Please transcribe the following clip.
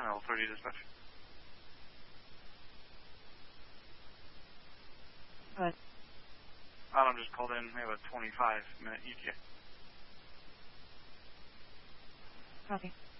L30 dispatch. What? Autumn just called in. We have a 25-minute ETA. Okay.